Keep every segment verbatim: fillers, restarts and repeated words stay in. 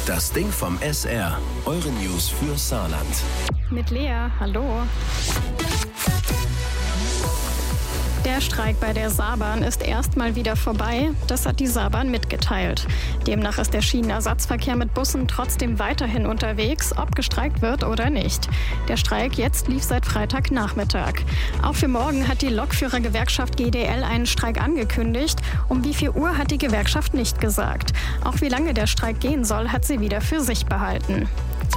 Das Ding vom S R. Eure News für Saarland. Mit Lea, hallo. Der Streik bei der Saarbahn ist erstmal wieder vorbei. Das hat die Saarbahn mitgeteilt. Demnach ist der Schienenersatzverkehr mit Bussen trotzdem weiterhin unterwegs, ob gestreikt wird oder nicht. Der Streik jetzt lief seit Freitagnachmittag. Auch für morgen hat die Lokführergewerkschaft G D L einen Streik angekündigt. Um wie viel Uhr hat die Gewerkschaft nicht gesagt. Auch wie lange der Streik gehen soll, hat sie wieder für sich behalten.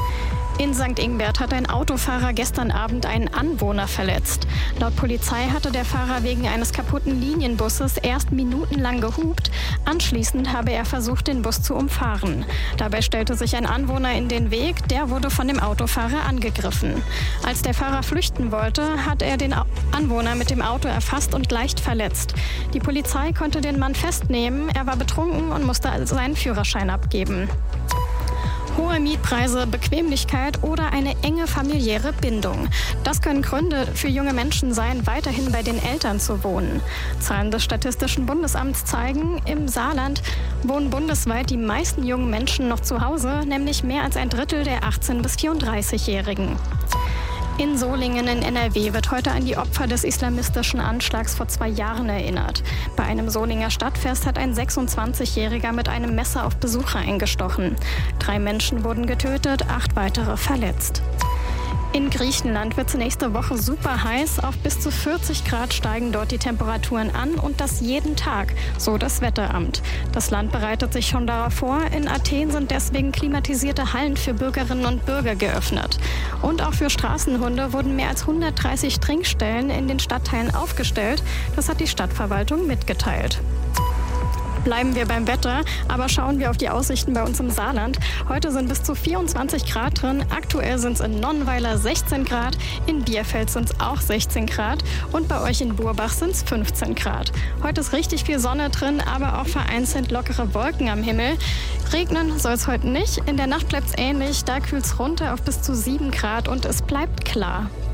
In Sankt Ingbert hat ein Autofahrer gestern Abend einen Anwohner verletzt. Laut Polizei hatte der Fahrer wegen eines kaputten Linienbusses erst minutenlang gehupt. Anschließend habe er versucht, den Bus zu umfahren. Dabei stellte sich ein Anwohner in den Weg, der wurde von dem Autofahrer angegriffen. Als der Fahrer flüchten wollte, hat er den Anwohner mit dem Auto erfasst und leicht verletzt. Die Polizei konnte den Mann festnehmen, er war betrunken und musste seinen Führerschein abgeben. Hohe Mietpreise, Bequemlichkeit oder eine enge familiäre Bindung. Das können Gründe für junge Menschen sein, weiterhin bei den Eltern zu wohnen. Zahlen des Statistischen Bundesamts zeigen, im Saarland wohnen bundesweit die meisten jungen Menschen noch zu Hause, nämlich mehr als ein Drittel der achtzehn- bis vierunddreißigjährigen. In Solingen in N R W wird heute an die Opfer des islamistischen Anschlags vor zwei Jahren erinnert. Bei einem Solinger Stadtfest hat ein sechsundzwanzigjähriger mit einem Messer auf Besucher eingestochen. Drei Menschen wurden getötet, acht weitere verletzt. In Griechenland wird es nächste Woche super heiß. Auf bis zu vierzig Grad steigen dort die Temperaturen an und das jeden Tag, so das Wetteramt. Das Land bereitet sich schon darauf vor. In Athen sind deswegen klimatisierte Hallen für Bürgerinnen und Bürger geöffnet. Und auch für Straßenhunde wurden mehr als hundertdreißig Trinkstellen in den Stadtteilen aufgestellt. Das hat die Stadtverwaltung mitgeteilt. Bleiben wir beim Wetter, aber schauen wir auf die Aussichten bei uns im Saarland. Heute sind bis zu vierundzwanzig Grad drin, aktuell sind es in Nonnweiler sechzehn Grad, in Bierfeld sind es auch sechzehn Grad und bei euch in Burbach sind es fünfzehn Grad. Heute ist richtig viel Sonne drin, aber auch vereinzelt lockere Wolken am Himmel. Regnen soll es heute nicht, in der Nacht bleibt es ähnlich, da kühlt es runter auf bis zu sieben Grad und es bleibt klar.